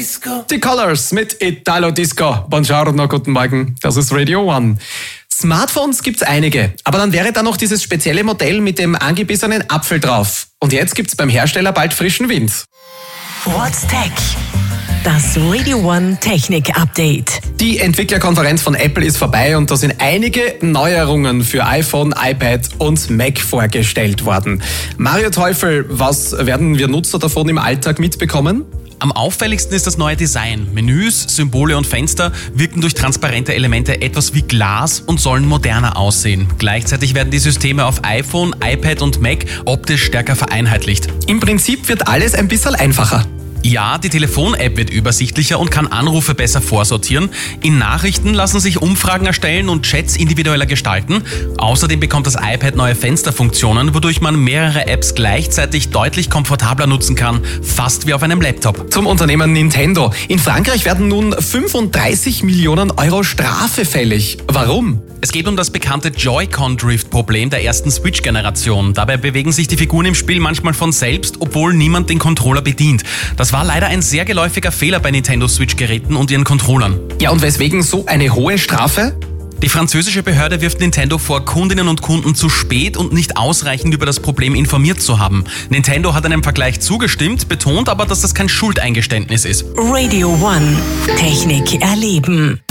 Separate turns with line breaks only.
Die Colors mit Italo Disco. Buongiorno, guten Morgen. Das ist Radio One. Smartphones gibt's einige, aber dann wäre da noch dieses spezielle Modell mit dem angebissenen Apfel drauf. Und jetzt gibt's beim Hersteller bald frischen Wind.
What's Tech? Das Radio One Technik Update.
Die Entwicklerkonferenz von Apple ist vorbei und da sind einige Neuerungen für iPhone, iPad und Mac vorgestellt worden. Mario Teufel, was werden wir Nutzer davon im Alltag mitbekommen?
Am auffälligsten ist das neue Design. Menüs, Symbole und Fenster wirken durch transparente Elemente etwas wie Glas und sollen moderner aussehen. Gleichzeitig werden die Systeme auf iPhone, iPad und Mac optisch stärker vereinheitlicht.
Im Prinzip wird alles ein bisschen einfacher.
Ja, die Telefon-App wird übersichtlicher und kann Anrufe besser vorsortieren. In Nachrichten lassen sich Umfragen erstellen und Chats individueller gestalten. Außerdem bekommt das iPad neue Fensterfunktionen, wodurch man mehrere Apps gleichzeitig deutlich komfortabler nutzen kann, fast wie auf einem Laptop.
Zum Unternehmen Nintendo. In Frankreich werden nun 35 Millionen Euro Strafe fällig. Warum?
Es geht um das bekannte Joy-Con-Drift-Problem der ersten Switch-Generation. Dabei bewegen sich die Figuren im Spiel manchmal von selbst, obwohl niemand den Controller bedient. Das war leider ein sehr geläufiger Fehler bei Nintendo Switch-Geräten und ihren Controllern.
Ja, und weswegen so eine hohe Strafe?
Die französische Behörde wirft Nintendo vor, Kundinnen und Kunden zu spät und nicht ausreichend über das Problem informiert zu haben. Nintendo hat einem Vergleich zugestimmt, betont aber, dass das kein Schuldeingeständnis ist.
Radio One Technik erleben.